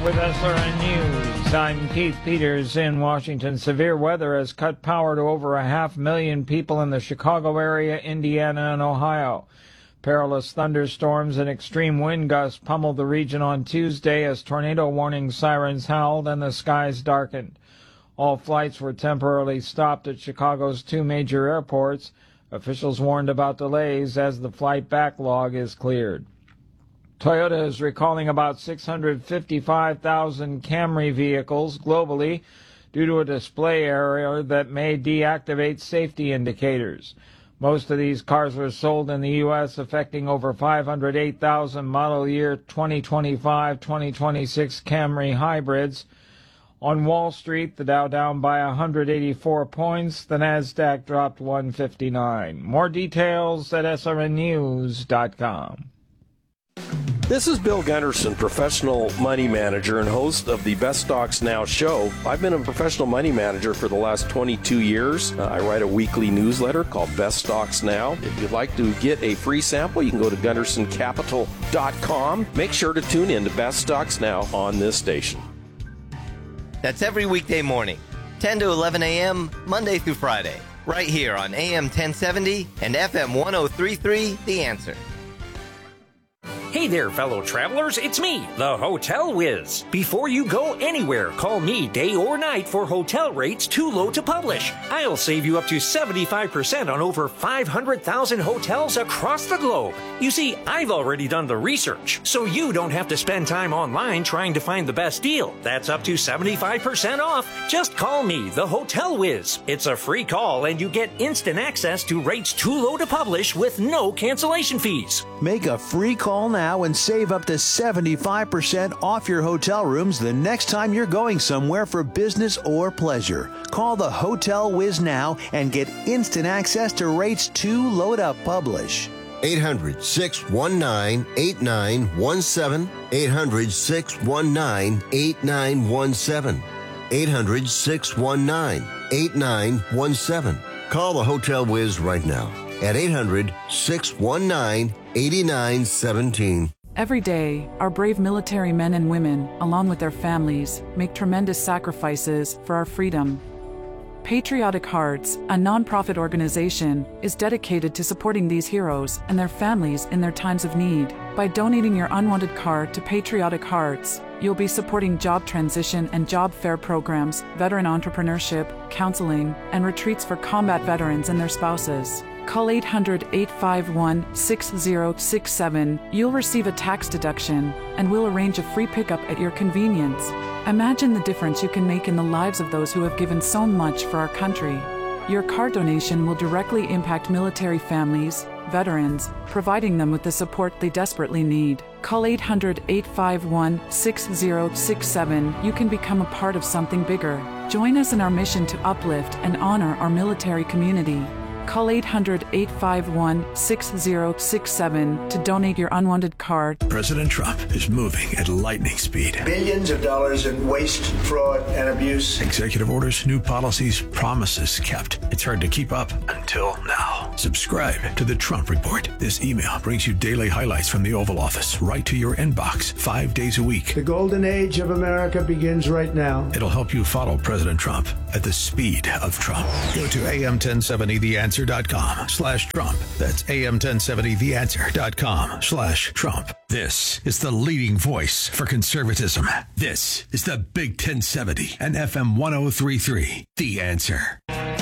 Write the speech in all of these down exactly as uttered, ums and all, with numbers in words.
with S R N News. I'm Keith Peters in Washington. Severe weather has cut power to over a half million people in the Chicago area, Indiana, and Ohio. Perilous thunderstorms and extreme wind gusts pummeled the region on Tuesday as tornado warning sirens howled and the skies darkened. All flights were temporarily stopped at Chicago's two major airports. Officials warned about delays as the flight backlog is cleared. Toyota is recalling about six hundred fifty-five thousand Camry vehicles globally due to a display error that may deactivate safety indicators. Most of these cars were sold in the U S, affecting over five hundred eight thousand model year twenty twenty-five twenty twenty-six Camry hybrids. On Wall Street, the Dow down by one hundred eighty-four points. The Nasdaq dropped one fifty-nine. More details at S R N news dot com. This is Bill Gunderson, professional money manager and host of the Best Stocks Now show. I've been a professional money manager for the last twenty-two years. Uh, I write a weekly newsletter called Best Stocks Now. If you'd like to get a free sample, you can go to gunderson capital dot com. Make sure to tune in to Best Stocks Now on this station. That's every weekday morning, ten to eleven a.m., Monday through Friday, right here on A M ten seventy and F M one oh three point three, The Answer. Hey there, fellow travelers, it's me, the Hotel Whiz. Before you go anywhere, call me day or night for hotel rates too low to publish. I'll save you up to seventy-five percent on over five hundred thousand hotels across the globe. You see, I've already done the research, so you don't have to spend time online trying to find the best deal. That's up to seventy-five percent off. Just call me, the Hotel Whiz. It's a free call and you get instant access to rates too low to publish with no cancellation fees. Make a free call now and save up to seventy-five percent off your hotel rooms the next time you're going somewhere for business or pleasure. Call the Hotel Whiz now and get instant access to rates too low to publish. eight hundred, six one nine, eight nine one seven. eight hundred, six one nine, eight nine one seven. eight hundred, six one nine, eight nine one seven. Call the Hotel Whiz right now at eight hundred, six one nine, eight nine one seven. Every day, our brave military men and women, along with their families, make tremendous sacrifices for our freedom. Patriotic Hearts, a nonprofit organization, is dedicated to supporting these heroes and their families in their times of need. By donating your unwanted card to Patriotic Hearts, you'll be supporting job transition and job fair programs, veteran entrepreneurship, counseling, and retreats for combat veterans and their spouses. Call eight hundred, eight five one, six zero six seven. You'll receive a tax deduction, and we'll arrange a free pickup at your convenience. Imagine the difference you can make in the lives of those who have given so much for our country. Your card donation will directly impact military families, veterans, providing them with the support they desperately need. Call eight hundred, eight five one, six zero six seven. You can become a part of something bigger. Join us in our mission to uplift and honor our military community. Call eight hundred, eight five one, six zero six seven to donate your unwanted card. President Trump is moving at lightning speed. Billions of dollars in waste, fraud, and abuse. Executive orders, new policies, promises kept. It's hard to keep up until now. Subscribe to the Trump Report. This email brings you daily highlights from the Oval Office right to your inbox five days a week. The golden age of America begins right now. It'll help you follow President Trump at the speed of Trump. Go to A M ten seventy the answer dot com slash Trump. That's A M ten seventy the answer dot com slash Trump. This is the leading voice for conservatism. This is the Big ten seventy and F M one oh three point three. The Answer.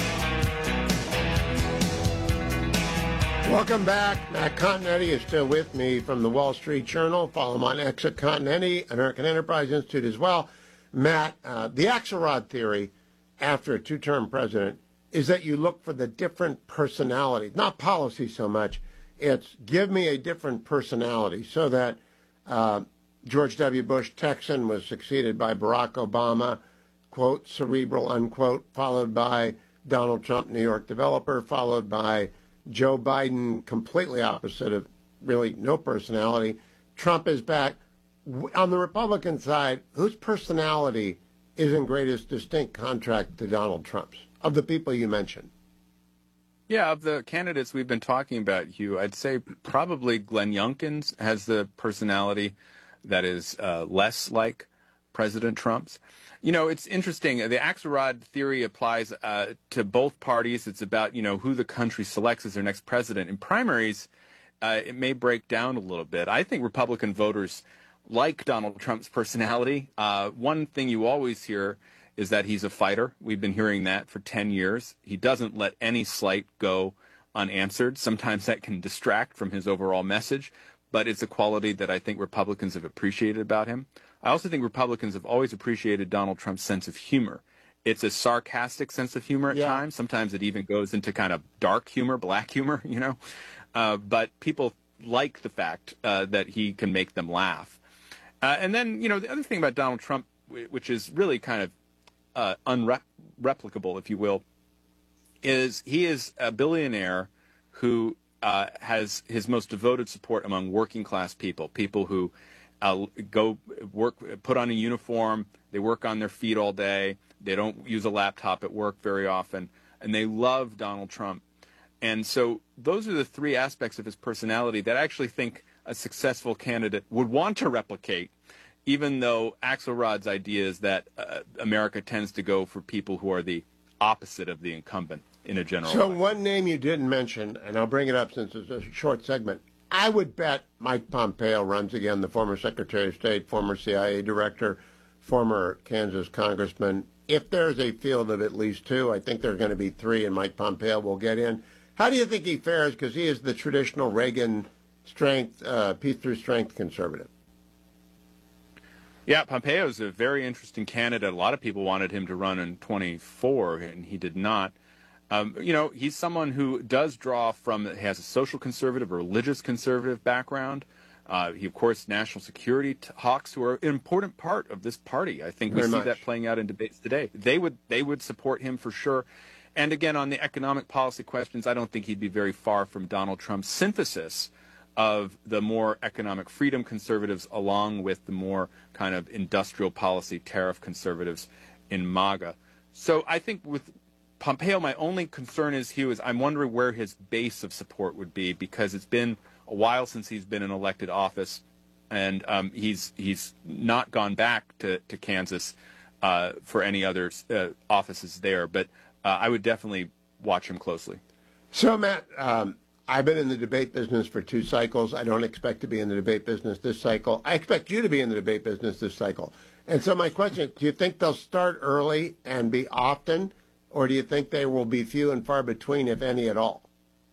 Welcome back. Matt Continetti is still with me from the Wall Street Journal. Follow him on X at Continetti, American Enterprise Institute as well. Matt, uh, the Axelrod theory after a two-term president is that you look for the different personalities, not policy so much. It's give me a different personality, so that uh, George W. Bush, Texan, was succeeded by Barack Obama, quote, cerebral, unquote, followed by Donald Trump, New York developer, followed by Joe Biden, completely opposite of really no personality. Trump is back. On the Republican side, whose personality is in greatest distinct contrast to Donald Trump's, of the people you mentioned? Yeah, of the candidates we've been talking about, Hugh, I'd say probably Glenn Youngkin has the personality that is uh, less like President Trump's. You know, it's interesting. The Axelrod theory applies uh, to both parties. It's about, you know, who the country selects as their next president. In primaries, uh, it may break down a little bit. I think Republican voters like Donald Trump's personality. Uh, one thing you always hear is that he's a fighter. We've been hearing that for ten years. He doesn't let any slight go unanswered. Sometimes that can distract from his overall message, but it's a quality that I think Republicans have appreciated about him. I also think Republicans have always appreciated Donald Trump's sense of humor. It's a sarcastic sense of humor at yeah. times. Sometimes it even goes into kind of dark humor, black humor, you know. Uh, but people like the fact uh, that he can make them laugh. Uh, and then, you know, the other thing about Donald Trump, which is really kind of uh, unreplicable, if you will, is he is a billionaire who uh, has his most devoted support among working class people, people who Uh, go work, put on a uniform. They work on their feet all day. They don't use a laptop at work very often, and they love Donald Trump. And so those are the three aspects of his personality that I actually think a successful candidate would want to replicate, even though Axelrod's idea is that uh, America tends to go for people who are the opposite of the incumbent in a general So way. one name you didn't mention, and I'll bring it up since it's a short segment, I would bet Mike Pompeo runs again, the former Secretary of State, former C I A director, former Kansas congressman. If there's a field of at least two, I think there's going to be three, and Mike Pompeo will get in. How do you think he fares? Because he is the traditional Reagan strength, uh, peace through strength conservative. Yeah, Pompeo is a very interesting candidate. A lot of people wanted him to run in twenty-four, and he did not. Um, you know, he's someone who does draw from, he has a social conservative, a religious conservative background. Uh, he, of course, national security t- hawks who are an important part of this party. I think we Very see much. that playing out in debates today. They would they would support him for sure. And again, on the economic policy questions, I don't think he'd be very far from Donald Trump's synthesis of the more economic freedom conservatives along with the more kind of industrial policy tariff conservatives in MAGA. So I think with Pompeo, my only concern is, Hugh, is I'm wondering where his base of support would be, because it's been a while since he's been in elected office, and um, he's he's not gone back to, to Kansas uh, for any other uh, offices there. But uh, I would definitely watch him closely. So, Matt, um, I've been in the debate business for two cycles. I don't expect to be in the debate business this cycle. I expect you to be in the debate business this cycle. And so my question, do you think they'll start early and be often, or do you think they will be few and far between, if any at all?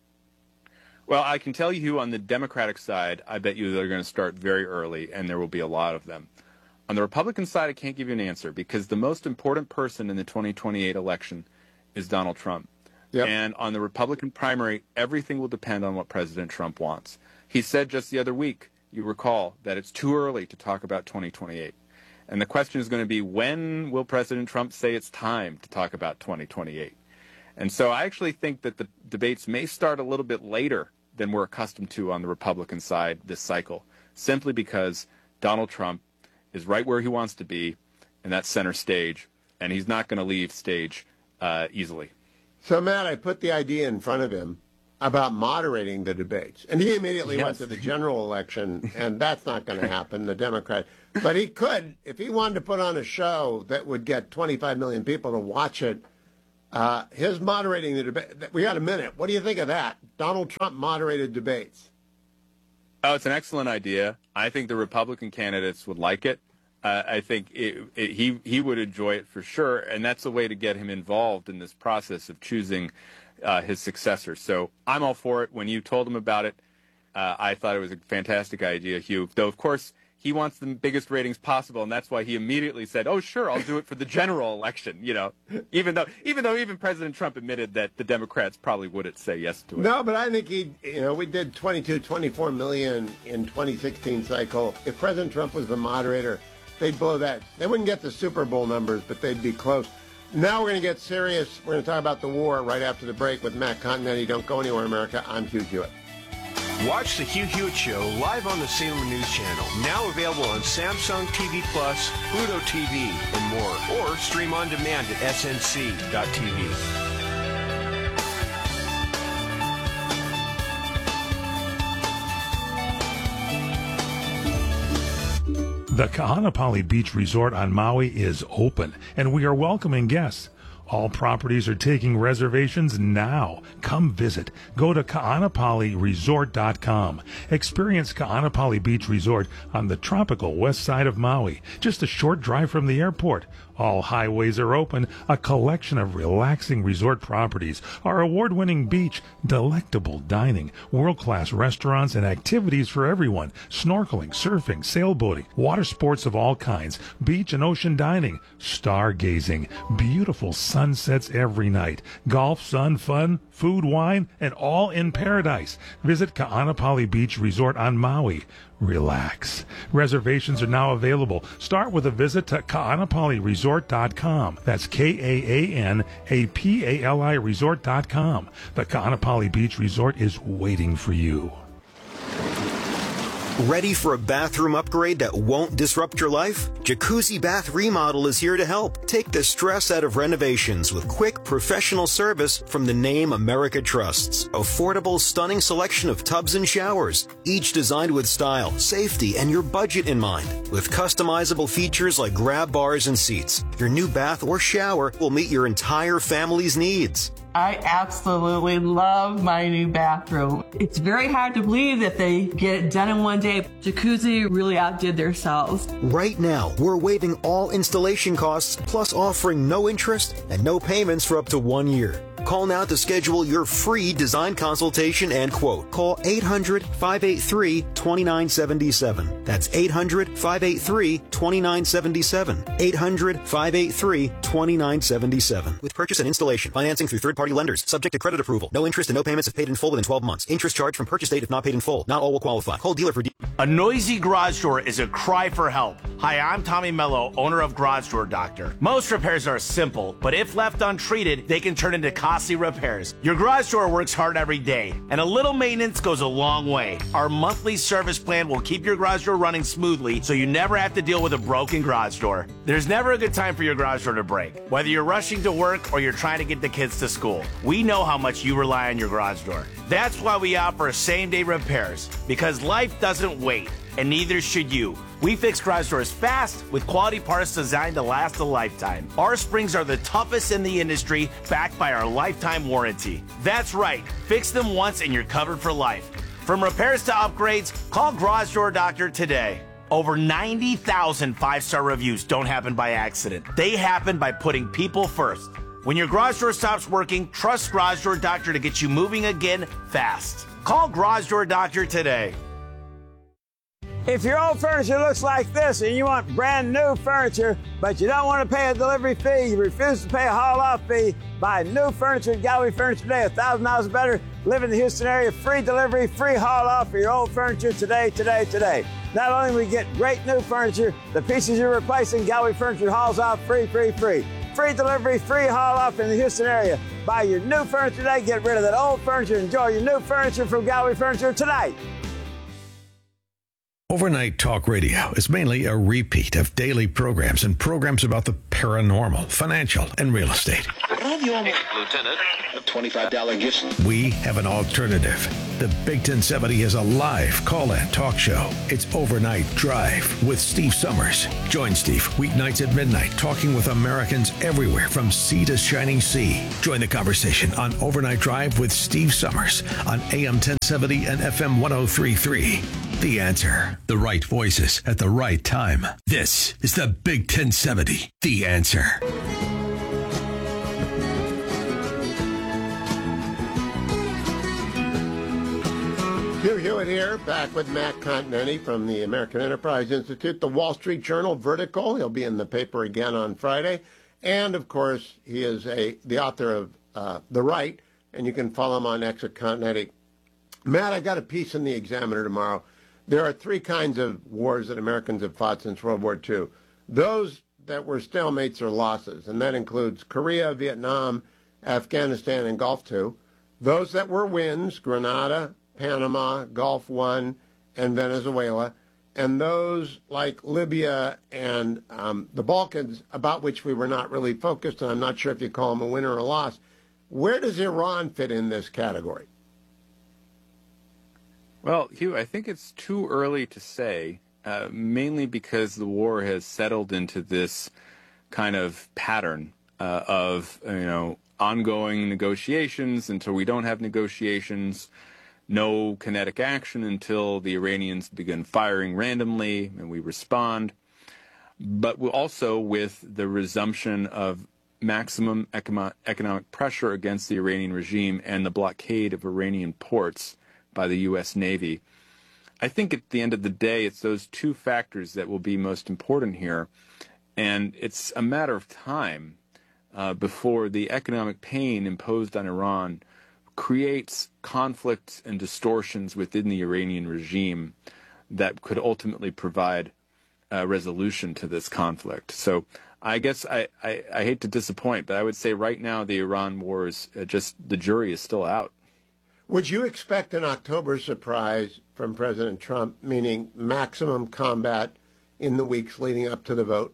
Well, I can tell you on the Democratic side, I bet you they're going to start very early, and there will be a lot of them. On the Republican side, I can't give you an answer, because the most important person in the twenty twenty-eight election is Donald Trump. Yep. And on the Republican primary, everything will depend on what President Trump wants. He said just the other week, you recall, that it's too early to talk about twenty twenty-eight. And the question is going to be, when will President Trump say it's time to talk about twenty twenty-eight? And so I actually think that the debates may start a little bit later than we're accustomed to on the Republican side this cycle, simply because Donald Trump is right where he wants to be, and that's center stage, and he's not going to leave stage uh, easily. So, Matt, I put the idea in front of him about moderating the debates. And he immediately Yes. went to the general election, and that's not going to happen, the Democrat. But he could, if he wanted to put on a show that would get twenty-five million people to watch it, uh, his moderating the debate. We got a minute. What do you think of that? Donald Trump moderated debates. Oh, it's an excellent idea. I think the Republican candidates would like it. Uh, I think it, it, he he would enjoy it for sure, and that's a way to get him involved in this process of choosing uh, his successor. So I'm all for it. When you told him about it, uh, I thought it was a fantastic idea, Hugh. Though, of course, he wants the biggest ratings possible, and that's why he immediately said, "Oh, sure, I'll do it for the general election." You know, even though even though even President Trump admitted that the Democrats probably wouldn't say yes to it. No, but I think he, you know, we did twenty-two, twenty-four million in twenty sixteen cycle. If President Trump was the moderator, they'd blow that. They wouldn't get the Super Bowl numbers, but they'd be close. Now we're going to get serious. We're going to talk about the war right after the break with Matt Continetti. Don't go anywhere, America. I'm Hugh Hewitt. Watch the Hugh Hewitt Show live on the Salem News Channel. Now available on Samsung T V Plus, Pluto T V, and more. Or stream on demand at S N C dot T V. The Kahanapali Beach Resort on Maui is open, and we are welcoming guests. All properties are taking reservations now. Come visit. Go to kaanapali resort dot com. Experience Kaanapali Beach Resort on the tropical west side of Maui, just a short drive from the airport. All highways are open, a collection of relaxing resort properties, our award-winning beach, delectable dining, world-class restaurants, and activities for everyone, snorkeling, surfing, sailboating, water sports of all kinds, beach and ocean dining, stargazing, beautiful sunsets every night, golf, sun, fun, food, wine, and all in paradise. Visit Kaanapali Beach Resort on Maui. Relax. Reservations are now available. Start with a visit to kaanapali resort dot com. That's K A A N A P A L I resort dot com. The Kaanapali Beach Resort is waiting for you. Ready for a bathroom upgrade that won't disrupt your life? Jacuzzi Bath Remodel is here to help. Take the stress out of renovations with quick, professional service from the name America trusts. Affordable, stunning selection of tubs and showers, each designed with style, safety, and your budget in mind. With customizable features like grab bars and seats, your new bath or shower will meet your entire family's needs. I absolutely love my new bathroom. It's very hard to believe that they get it done in one day. Jacuzzi really outdid themselves. Right now, we're waiving all installation costs, plus offering no interest and no payments for up to one year. Call now to schedule your free design consultation and quote. Call eight hundred, five eight three, two nine seven seven. That's eight hundred, five eight three, two nine seven seven. eight hundred, five eight three, two nine seven seven. With purchase and installation, financing through third-party lenders, subject to credit approval. No interest and no payments if paid in full within twelve months. Interest charged from purchase date if not paid in full. Not all will qualify. Call dealer for de- A noisy garage door is a cry for help. Hi, I'm Tommy Mello, owner of Garage Door Doctor. Most repairs are simple, but if left untreated, they can turn into costly repairs. Your garage door works hard every day, and a little maintenance goes a long way. Our monthly service plan will keep your garage door running smoothly, so you never have to deal with a broken garage door. There's never a good time for your garage door to break. Whether you're rushing to work or you're trying to get the kids to school, we know how much you rely on your garage door. That's why we offer same-day repairs, because life doesn't wait, and neither should you. We fix garage doors fast with quality parts designed to last a lifetime. Our springs are the toughest in the industry, backed by our lifetime warranty. That's right, fix them once and you're covered for life. From repairs to upgrades, call Garage Door Doctor today. Over ninety thousand five-star reviews don't happen by accident. They happen by putting people first. When your garage door stops working, trust Garage Door Doctor to get you moving again fast. Call Garage Door Doctor today. If your old furniture looks like this and you want brand new furniture, but you don't want to pay a delivery fee, you refuse to pay a haul-off fee, buy new furniture at Gallery Furniture today, one thousand dollars or better. Live in the Houston area, free delivery, free haul-off for your old furniture today, today, today. Not only will you get great new furniture, the pieces you're replacing, Gallery Furniture hauls off free, free, free. Free delivery, free haul-off in the Houston area. Buy your new furniture today, get rid of that old furniture, enjoy your new furniture from Gallery Furniture tonight. Overnight Talk Radio is mainly a repeat of daily programs and programs about the paranormal, financial, and real estate. Lieutenant, twenty-five dollars gift. We have an alternative. The Big ten seventy is a live call-in talk show. It's Overnight Drive with Steve Summers. Join Steve weeknights at midnight, talking with Americans everywhere from sea to shining sea. Join the conversation on Overnight Drive with Steve Summers on A M ten seventy and F M one oh three point three. The Answer. The right voices at the right time. This is the Big ten seventy. The Answer. Hugh Hewitt here, back with Matt Continetti from the American Enterprise Institute, the Wall Street Journal Vertical. He'll be in the paper again on Friday. And, of course, he is a the author of uh, The Right, and you can follow him on X at Continetti. Matt, I got a piece in the Examiner tomorrow. There are three kinds of wars that Americans have fought since World War Two. Those that were stalemates or losses, and that includes Korea, Vietnam, Afghanistan, and Gulf Two. Those that were wins, Grenada, Panama, Gulf One, and Venezuela, and those like Libya and um, the Balkans, about which we were not really focused, and I'm not sure if you call them a win or a loss. Where does Iran fit in this category? Well, Hugh, I think it's too early to say. uh, mainly because the war has settled into this kind of pattern uh, of, you know, ongoing negotiations until we don't have negotiations, no kinetic action until the Iranians begin firing randomly and we respond. But also with the resumption of maximum econo- economic pressure against the Iranian regime and the blockade of Iranian ports by the U S Navy. I think at the end of the day, it's those two factors that will be most important here. And it's a matter of time uh, before the economic pain imposed on Iran creates conflicts and distortions within the Iranian regime that could ultimately provide a resolution to this conflict. So I guess I, I, I hate to disappoint, but I would say right now the Iran war is uh, just, the jury is still out. Would you expect an October surprise from President Trump, meaning maximum combat in the weeks leading up to the vote?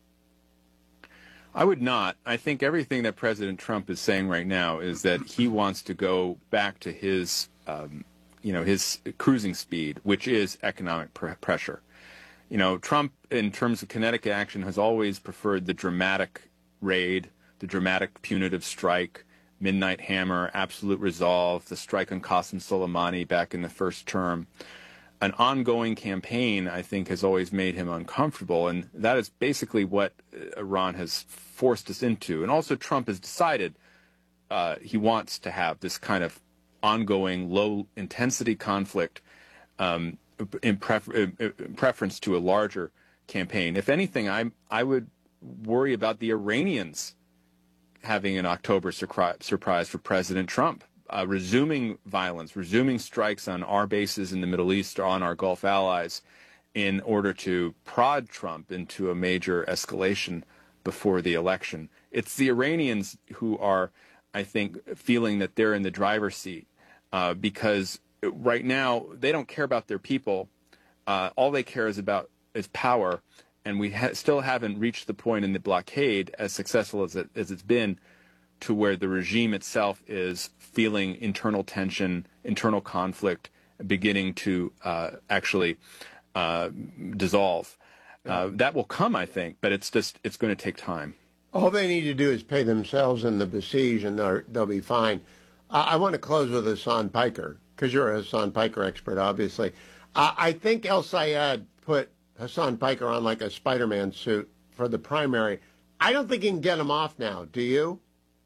I would not. I think everything that President Trump is saying right now is that he wants to go back to his, um, you know, his cruising speed, which is economic pr- pressure. You know, Trump, in terms of kinetic action, has always preferred the dramatic raid, the dramatic punitive strike, Midnight Hammer, Absolute Resolve, the strike on Qasem Soleimani back in the first term. An ongoing campaign, I think, has always made him uncomfortable, and that is basically what Iran has forced us into. And also Trump has decided uh, he wants to have this kind of ongoing low-intensity conflict um, in, prefer- in preference to a larger campaign. If anything, I I would worry about the Iranians having an October surpri- surprise for President Trump, uh, resuming violence, resuming strikes on our bases in the Middle East or on our Gulf allies in order to prod Trump into a major escalation before the election. It's the Iranians who are, I think, feeling that they're in the driver's seat uh, because right now they don't care about their people. Uh, all they care is about is power. And we ha- still haven't reached the point in the blockade, as successful as, it, as it's been, to where the regime itself is feeling internal tension, internal conflict, beginning to uh, actually uh, dissolve. Uh, that will come, I think, but it's just it's going to take time. All they need to do is pay themselves in the besiege, and they'll be fine. Uh, I want to close with Hassan Piker, because you're a Hassan Piker expert, obviously. Uh, I think El Sayed put Hassan Piker on like a Spider-Man suit for the primary. I don't think he can get him off now. Do you?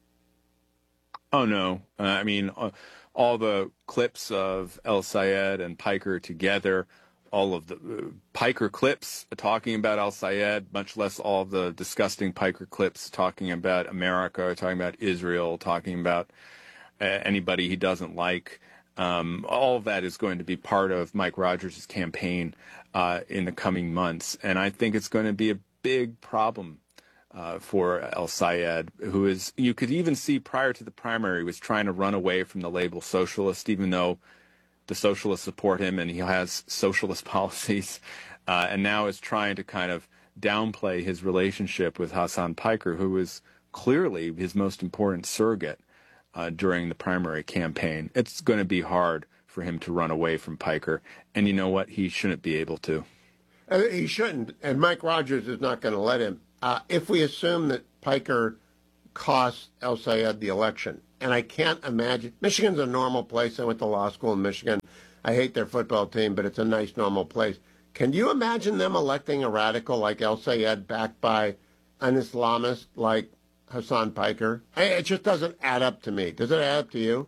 Oh, no. Uh, I mean, uh, all the clips of El Sayed and Piker together, all of the uh, Piker clips talking about El Sayed, much less all of the disgusting Piker clips talking about America, talking about Israel, talking about uh, anybody he doesn't like. Um, all of that is going to be part of Mike Rogers' campaign uh, in the coming months. And I think it's going to be a big problem uh, for El Sayed, who is, you could even see prior to the primary, was trying to run away from the label socialist, even though the socialists support him and he has socialist policies, uh, and now is trying to kind of downplay his relationship with Hassan Piker, who is clearly his most important surrogate Uh, during the primary campaign. It's going to be hard for him to run away from Piker, and you know what? He shouldn't be able to. Uh, he shouldn't, and Mike Rogers is not going to let him. Uh, if we assume that Piker cost El Sayed the election, and I can't imagine, Michigan's a normal place. I went to law school in Michigan. I hate their football team, but it's a nice, normal place. Can you imagine them electing a radical like El Sayed backed by an Islamist like Hassan Piker? It just doesn't add up to me. Does it add up to you?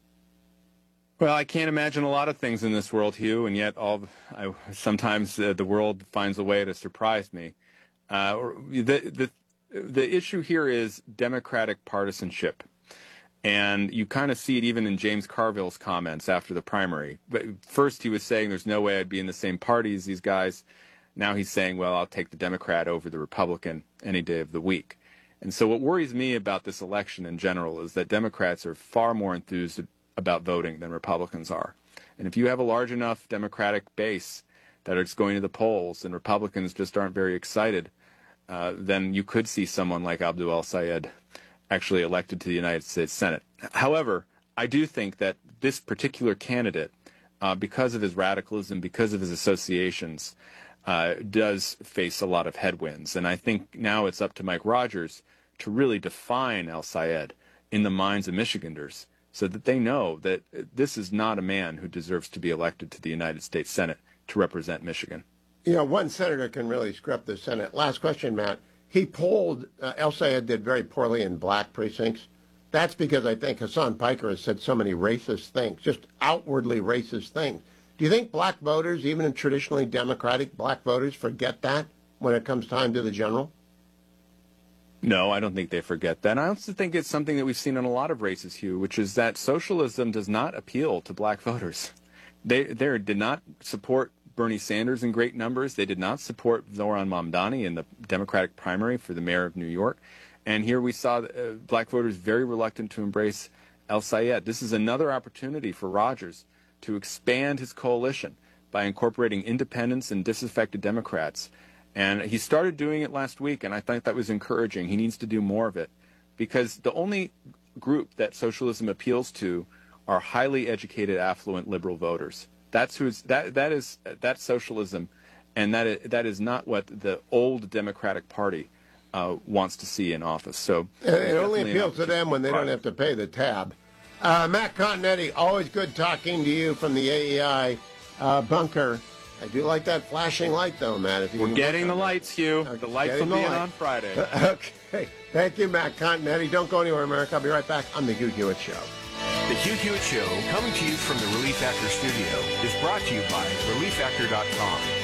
Well, I can't imagine a lot of things in this world, Hugh, and yet all I, sometimes uh, the world finds a way to surprise me. Uh, the, the, the issue here is Democratic partisanship, and you kind of see it even in James Carville's comments after the primary. But first he was saying there's no way I'd be in the same party as these guys. Now he's saying, well, I'll take the Democrat over the Republican any day of the week. And so what worries me about this election in general is that Democrats are far more enthused about voting than Republicans are. And if you have a large enough Democratic base that is going to the polls and Republicans just aren't very excited, uh, then you could see someone like Abdul El Sayed actually elected to the United States Senate. However, I do think that this particular candidate, uh, because of his radicalism, because of his associations, uh, does face a lot of headwinds. And I think now it's up to Mike Rogers to really define El-Sayed in the minds of Michiganders so that they know that this is not a man who deserves to be elected to the United States Senate to represent Michigan. You know, one senator can really screw up the Senate. Last question, Matt. He polled, uh, El-Sayed did very poorly in black precincts. That's because I think Hassan Piker has said so many racist things, just outwardly racist things. Do you think black voters, even in traditionally Democratic black voters, forget that when it comes time to the general? No, I don't think they forget that. I also think it's something that we've seen in a lot of races, Hugh, which is that socialism does not appeal to black voters. They, they did not support Bernie Sanders in great numbers. They did not support Zohran Mamdani in the Democratic primary for the mayor of New York. And here we saw uh, black voters very reluctant to embrace El-Sayed. This is another opportunity for Rogers to expand his coalition by incorporating independents and disaffected Democrats. And he started doing it last week, and I think that was encouraging. He needs to do more of it because the only group that socialism appeals to are highly educated, affluent liberal voters. That's who's that. That is that's socialism, and that is, that is not what the old Democratic Party uh, wants to see in office. So it, it only appeals to them when they don't have to pay the tab. Uh, Matt Continetti, always good talking to you from the A E I uh, bunker. I do like that flashing light, though, Matt. If you We're getting the lights, Hugh. Okay, the lights will be in on Friday. Okay. Thank you, Matt Continetti. Don't go anywhere, America. I'll be right back on The Hugh Hewitt Show. The Hugh Hewitt Show, coming to you from the Relief Factor studio, is brought to you by relief factor dot com.